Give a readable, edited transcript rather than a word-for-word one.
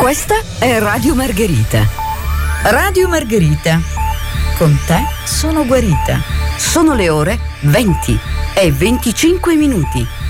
Questa è Radio Margherita. Radio Margherita. Con te sono guarita. Sono le ore 20 e 25 minuti.